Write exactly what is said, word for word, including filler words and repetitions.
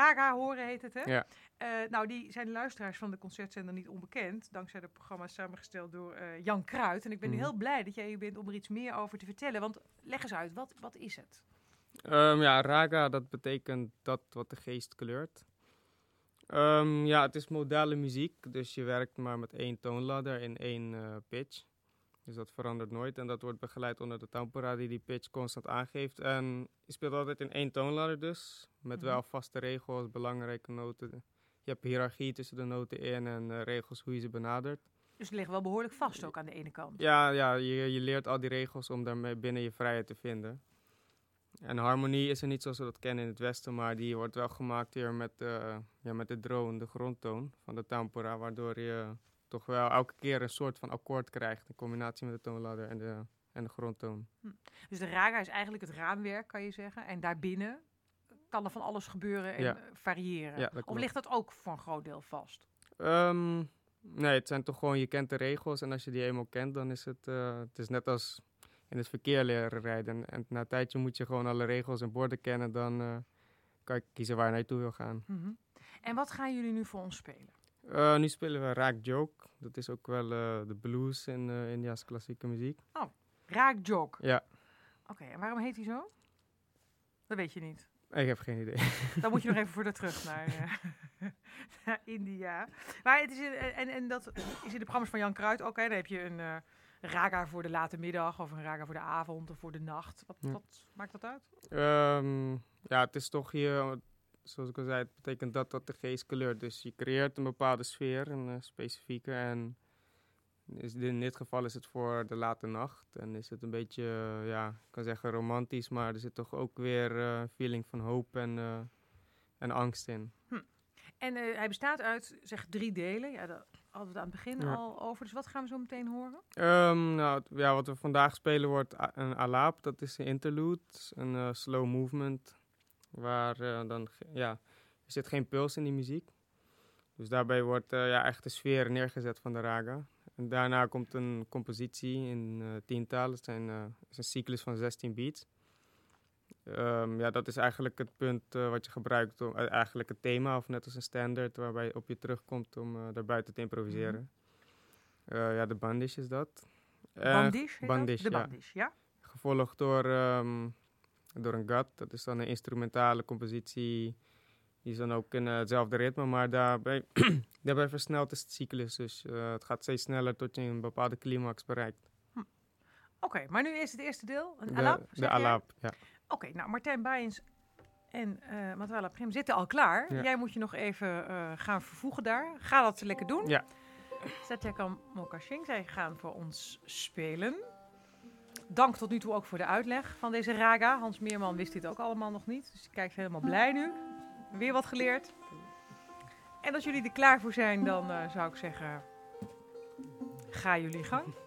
Raga horen heet het, hè? Ja. Uh, nou, die zijn de luisteraars van de concertzender niet onbekend. Dankzij de programma's samengesteld door uh, Jan Kruid. En ik ben mm. heel blij dat jij hier bent om er iets meer over te vertellen. Want leg eens uit, wat, wat is het? Um, ja, raga, dat betekent dat wat de geest kleurt. Um, ja, het is modale muziek. Dus je werkt maar met één toonladder in één uh, pitch. Dus dat verandert nooit. En dat wordt begeleid onder de tambura die die pitch constant aangeeft. En je speelt altijd in één toonladder dus. Met mm. wel vaste regels, belangrijke noten. Je hebt hiërarchie tussen de noten in en uh, regels hoe je ze benadert. Dus het ligt wel behoorlijk vast ook aan de ene kant. Ja, ja je, je leert al die regels om daarmee binnen je vrijheid te vinden. En harmonie is er niet zoals we dat kennen in het Westen, maar die wordt wel gemaakt hier met, uh, ja, met de drone, de grondtoon van de tambura. Waardoor je toch wel elke keer een soort van akkoord krijgt in combinatie met de toonladder en de, en de grondtoon. Hm. Dus de raga is eigenlijk het raamwerk, kan je zeggen. En daarbinnen kan er van alles gebeuren en ja. variëren. Ja, of ligt dat ook voor een groot deel vast? Um, nee, het zijn toch gewoon, je kent de regels. En als je die eenmaal kent, dan is het, uh, het is net als in het verkeer leren rijden. En na een tijdje moet je gewoon alle regels en borden kennen. Dan uh, kan je kiezen waar je naartoe wil gaan. Mm-hmm. En wat gaan jullie nu voor ons spelen? Uh, nu spelen we Raak Joke. Dat is ook wel uh, de blues in uh, India's klassieke muziek. Oh, Raak Joke. Ja. Oké, okay, en waarom heet hij zo? Dat weet je niet. Ik heb geen idee. Dan moet je nog even voor de terug naar, uh, naar India. Maar het is in, en, en dat is in de programma's van Jan Kruid ook. Okay, dan heb je een uh, raga voor de late middag of een raga voor de avond of voor de nacht. Wat, ja. wat maakt dat uit? Um, ja, het is toch hier, zoals ik al zei, het betekent dat dat de geest kleurt. Dus je creëert een bepaalde sfeer, een uh, specifieke. En is, in dit geval is het voor de late nacht. En is het een beetje, uh, ja, ik kan zeggen romantisch, maar er zit toch ook weer een uh, feeling van hoop en, uh, en angst in. Hm. En uh, hij bestaat uit, zeg, drie delen. Ja, daar hadden we het aan het begin ja. al over. Dus wat gaan we zo meteen horen? Um, nou, t- ja, wat we vandaag spelen wordt a- een alaap. Dat is een interlude, een uh, slow movement. Waar uh, dan, ja, er zit geen puls in die muziek. Dus daarbij wordt uh, ja, echt de sfeer neergezet van de raga. En daarna komt een compositie in uh, tiental. Het zijn, uh, is een cyclus van zestien beats. Um, ja, dat is eigenlijk het punt uh, wat je gebruikt, om, uh, eigenlijk het thema, of net als een standaard, waarbij je op je terugkomt om uh, daarbuiten te improviseren. Mm-hmm. Uh, ja, de bandish is dat. Bandish? Uh, bandish, de ja. bandish, ja. Gevolgd door, um, door een gat. Dat is dan een instrumentale compositie. Die is dan ook in uh, hetzelfde ritme, maar daarbij, daarbij versnelt het cyclus. Dus uh, het gaat steeds sneller tot je een bepaalde climax bereikt. Hm. Oké, okay, maar nu is het eerste deel, een de, alaap. De alaap, ja. Oké, okay, nou Martijn Baijens en uh, Matwala Prem zitten al klaar. Ja. Jij moet je nog even uh, gaan vervoegen daar. Ga dat lekker doen. Ja. Satyakam Mokashing, zij gaan voor ons spelen. Dank tot nu toe ook voor de uitleg van deze raga. Hans Meerman wist dit ook allemaal nog niet. Dus hij kijkt helemaal blij nu. Weer wat geleerd. En als jullie er klaar voor zijn, dan uh, zou ik zeggen, ga jullie gang.